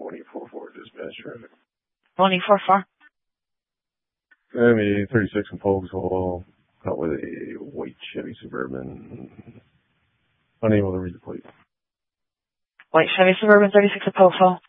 24-4 dispatch traffic. 24-4. Miami 36 in Folksville, out with a white Chevy Suburban. Unable to read the plate. White Chevy Suburban 36 at Folksville.